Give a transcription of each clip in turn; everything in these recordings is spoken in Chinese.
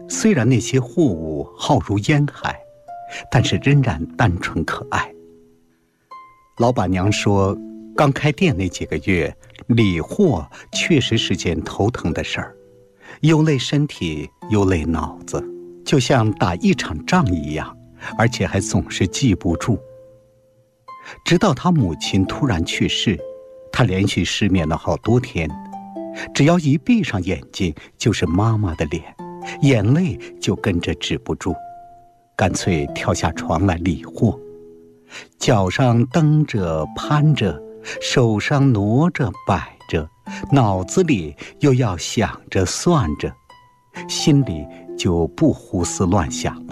虽然那些货物浩如烟海，但是仍然单纯可爱。老板娘说，刚开店那几个月，理货确实是件头疼的事儿，又累身体又累脑子，就像打一场仗一样，而且还总是记不住。直到他母亲突然去世，他连续失眠了好多天，只要一闭上眼睛就是妈妈的脸，眼泪就跟着止不住，干脆跳下床来理货，脚上蹬着攀着，手上挪着摆着，脑子里又要想着算着，心里就不胡思乱想了。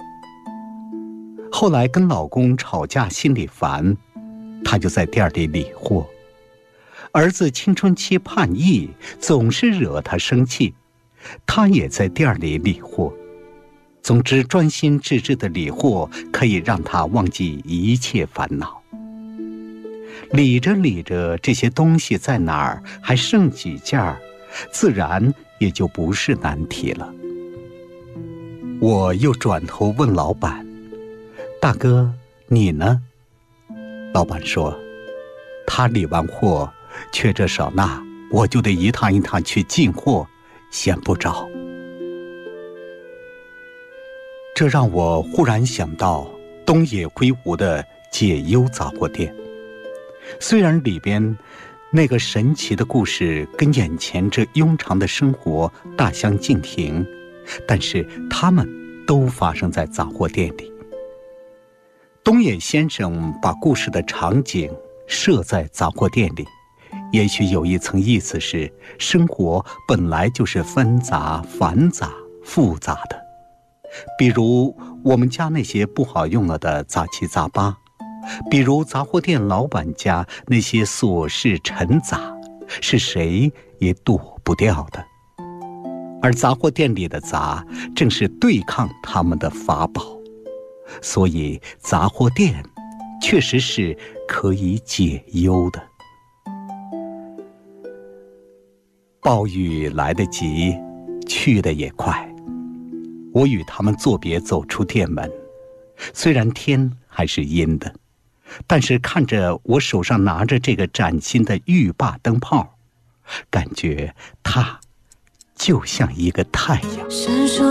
后来跟老公吵架心里烦，她就在店里理货。儿子青春期叛逆，总是惹她生气，她也在店里理货。总之，专心致志的理货可以让她忘记一切烦恼。理着理着，这些东西在哪儿，还剩几件儿，自然也就不是难题了。我又转头问老板：“大哥，你呢？”老板说：“他理完货，缺这少那，我就得一趟一趟去进货，嫌不着。”这让我忽然想到东野圭吾的《解忧杂货店》。虽然里边那个神奇的故事跟眼前这庸常的生活大相径庭，但是它们都发生在杂货店里。东野先生把故事的场景设在杂货店里，也许有一层意思是，生活本来就是纷杂、繁杂、复杂的。比如我们家那些不好用了的杂七杂八，比如杂货店老板家那些琐事陈杂，是谁也躲不掉的。而杂货店里的杂，正是对抗他们的法宝。所以杂货店确实是可以解忧的。暴雨来得急，去得也快。我与他们作别走出店门，虽然天还是阴的，但是看着我手上拿着这个崭新的浴霸灯泡，感觉它就像一个太阳。